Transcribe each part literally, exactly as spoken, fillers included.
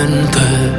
mente.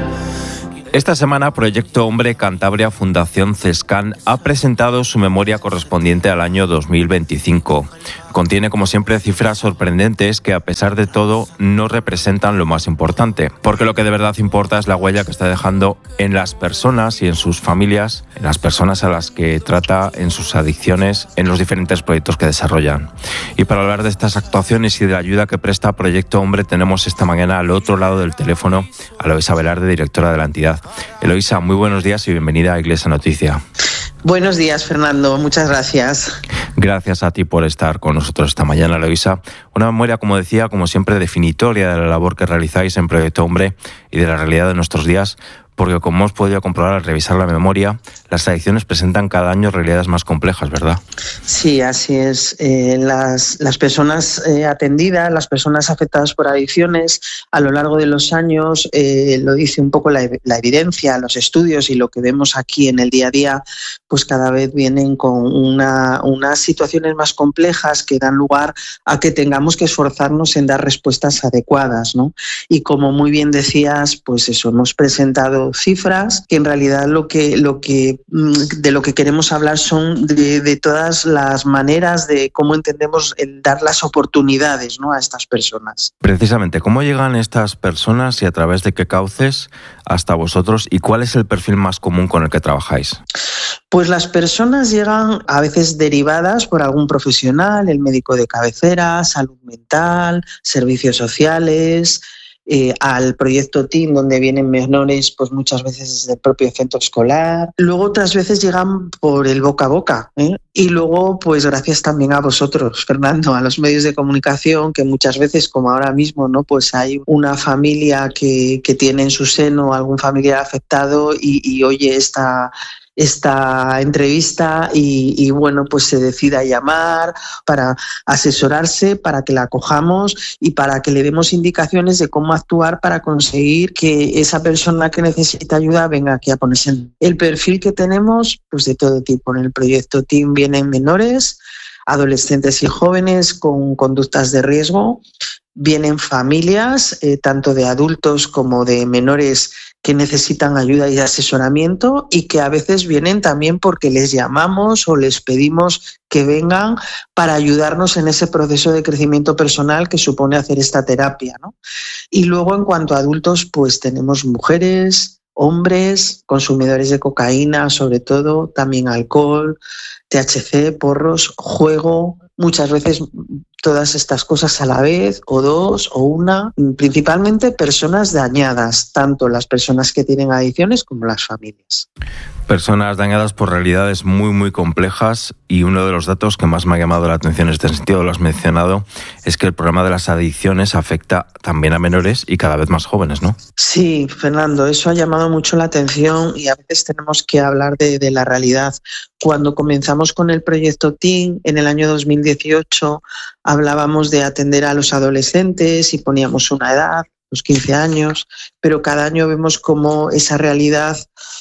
Esta semana, Proyecto Hombre Cantabria Fundación CESCAN ha presentado su memoria correspondiente al año dos mil veinticinco. Contiene, como siempre, cifras sorprendentes que, a pesar de todo, no representan lo más importante, porque lo que de verdad importa es la huella que está dejando en las personas y en sus familias, en las personas a las que trata, en sus adicciones, en los diferentes proyectos que desarrollan. Y para hablar de estas actuaciones y de la ayuda que presta Proyecto Hombre, tenemos esta mañana al otro lado del teléfono a Eloísa Velarde, directora de la entidad. Eloísa, muy buenos días y bienvenida a Iglesia Noticia. Buenos días, Fernando. Muchas gracias. Gracias a ti por estar con nosotros esta mañana, Eloísa. Una memoria, como decía, como siempre, definitoria de la labor que realizáis en Proyecto Hombre y de la realidad de nuestros días, porque como hemos podido comprobar al revisar la memoria, las adicciones presentan cada año realidades más complejas, ¿verdad? Sí, así es. Eh, las, las personas eh, atendidas, las personas afectadas por adicciones, a lo largo de los años, eh, lo dice un poco la, la evidencia, los estudios y lo que vemos aquí en el día a día, pues cada vez vienen con una, unas situaciones más complejas que dan lugar a que tengamos que esforzarnos en dar respuestas adecuadas, ¿no? Y como muy bien decías, pues eso, hemos presentado cifras que en realidad lo que, lo que, de lo que queremos hablar son de, de todas las maneras de cómo entendemos el dar las oportunidades, ¿no?, a estas personas. Precisamente, ¿cómo llegan estas personas y a través de qué cauces hasta vosotros y cuál es el perfil más común con el que trabajáis? Pues las personas llegan a veces derivadas por algún profesional, el médico de cabecera, salud mental, servicios sociales. Eh, al proyecto Team, donde vienen menores, pues muchas veces desde el propio centro escolar. Luego otras veces llegan por el boca a boca, ¿eh? Y luego, pues gracias también a vosotros, Fernando, a los medios de comunicación, que muchas veces, como ahora mismo, ¿no?, pues hay una familia que, que tiene en su seno algún familiar afectado y, y oye esta... esta entrevista y, y bueno, pues se decida llamar para asesorarse, para que la acojamos y para que le demos indicaciones de cómo actuar para conseguir que esa persona que necesita ayuda venga aquí a ponerse en el perfil que tenemos, pues de todo tipo. En el proyecto Team vienen menores, adolescentes y jóvenes con conductas de riesgo, vienen familias, eh, tanto de adultos como de menores que necesitan ayuda y asesoramiento y que a veces vienen también porque les llamamos o les pedimos que vengan para ayudarnos en ese proceso de crecimiento personal que supone hacer esta terapia, ¿no? Y luego, en cuanto a adultos, pues tenemos mujeres, hombres, consumidores de cocaína, sobre todo, también alcohol, T H C, porros, juego, muchas veces todas estas cosas a la vez, o dos, o una, principalmente personas dañadas, tanto las personas que tienen adicciones como las familias. Personas dañadas por realidades muy, muy complejas, y uno de los datos que más me ha llamado la atención en este sentido, lo has mencionado, es que el problema de las adicciones afecta también a menores y cada vez más jóvenes, ¿no? Sí, Fernando, eso ha llamado mucho la atención y a veces tenemos que hablar de, de la realidad. Cuando comenzamos con el proyecto Team en el año dos mil dieciocho, hablábamos de atender a los adolescentes y poníamos una edad, los quince años, pero cada año vemos cómo esa realidad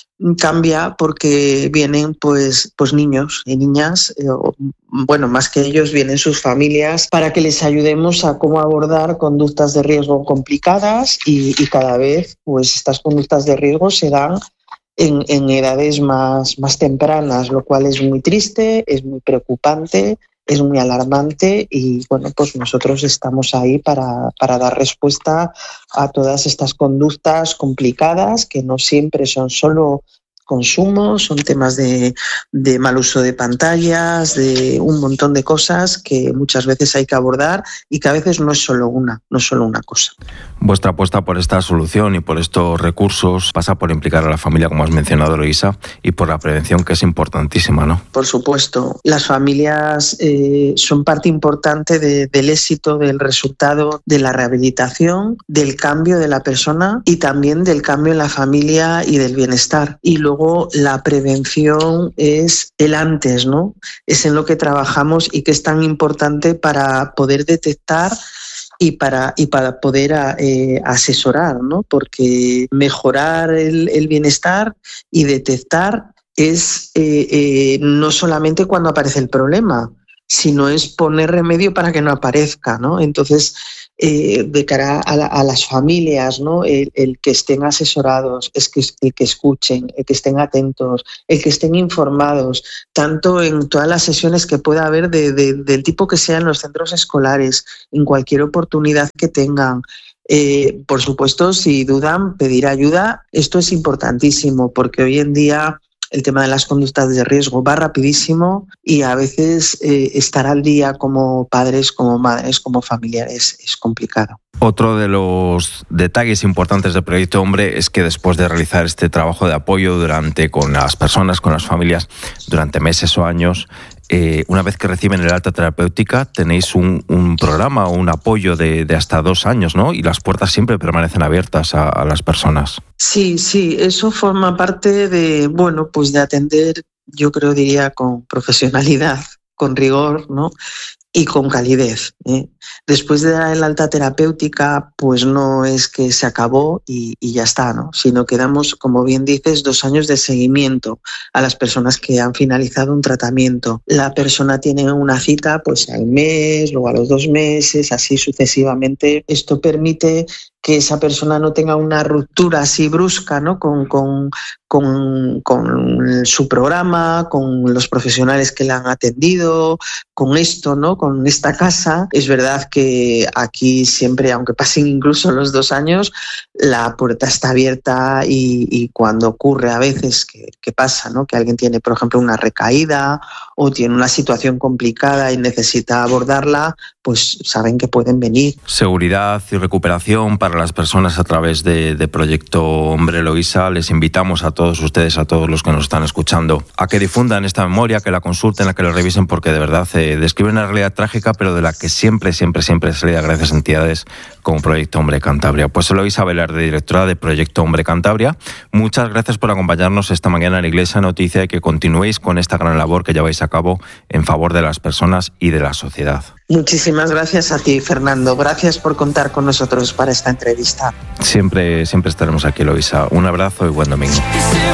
cambia porque vienen pues, pues niños y niñas, eh, bueno, más que ellos vienen sus familias para que les ayudemos a cómo abordar conductas de riesgo complicadas y, y cada vez pues estas conductas de riesgo se dan en, en edades más, más tempranas, lo cual es muy triste, es muy preocupante, es muy alarmante y bueno, pues nosotros estamos ahí para, para dar respuesta a todas estas conductas complicadas que no siempre son solo consumo, son temas de, de mal uso de pantallas, de un montón de cosas que muchas veces hay que abordar y que a veces no es solo una, no es solo una cosa. Vuestra apuesta por esta solución y por estos recursos pasa por implicar a la familia, como has mencionado, Eloísa, y por la prevención, que es importantísima, ¿no? Por supuesto. Las familias eh, son parte importante de, del éxito, del resultado de la rehabilitación, del cambio de la persona y también del cambio en la familia y del bienestar. Y luego la prevención es el antes, ¿no? Es en lo que trabajamos y que es tan importante para poder detectar y para, y para poder eh, asesorar, ¿no? Porque mejorar el, el bienestar y detectar es eh, eh, no solamente cuando aparece el problema, sino es poner remedio para que no aparezca, ¿no? Entonces, eh, de cara a, la, a las familias, ¿no? El, el que estén asesorados, es que, el que escuchen, el que estén atentos, el que estén informados, tanto en todas las sesiones que pueda haber de, de, del tipo que sea en los centros escolares, en cualquier oportunidad que tengan. Eh, por supuesto, si dudan, pedir ayuda. Esto es importantísimo porque hoy en día el tema de las conductas de riesgo va rapidísimo y a veces eh, estar al día como padres, como madres, como familiares es complicado. Otro de los detalles importantes del Proyecto Hombre es que después de realizar este trabajo de apoyo durante con las personas, con las familias, durante meses o años, eh, una vez que reciben el alta terapéutica, tenéis un, un programa o un apoyo de, de hasta dos años, ¿no? Y las puertas siempre permanecen abiertas a, a las personas. Sí, sí, eso forma parte de, bueno, pues de atender, yo creo, diría, con profesionalidad, con rigor, ¿no? Y con calidez, ¿eh? Después de dar el alta terapéutica, pues no es que se acabó y, y ya está, ¿no? Sino que damos, como bien dices, dos años de seguimiento a las personas que han finalizado un tratamiento. La persona tiene una cita pues al mes, luego a los dos meses, así sucesivamente. Esto permite que esa persona no tenga una ruptura así brusca, ¿no? con, con, con, con su programa, con los profesionales que la han atendido, con esto, ¿no? Con esta casa. Es verdad que aquí siempre, aunque pasen incluso los dos años, la puerta está abierta y, y cuando ocurre a veces que, que pasa, ¿no? Que alguien tiene, por ejemplo, una recaída o tiene una situación complicada y necesita abordarla, pues saben que pueden venir. Seguridad y recuperación para las personas a través de, de Proyecto Hombre, Eloísa. Les invitamos a todos ustedes, a todos los que nos están escuchando, a que difundan esta memoria, que la consulten, a que la revisen, porque de verdad eh, describe una realidad trágica, pero de la que siempre, siempre, siempre se le da gracias a entidades como Proyecto Hombre Cantabria. Pues Eloísa Velarde, directora de Proyecto Hombre Cantabria, muchas gracias por acompañarnos esta mañana en la Iglesia Noticia y que continuéis con esta gran labor que lleváis a cabo en favor de las personas y de la sociedad. Muchísimas gracias a ti, Fernando. Gracias por contar con nosotros para esta entrevista. Siempre, siempre estaremos aquí, Eloísa. Un abrazo y buen domingo.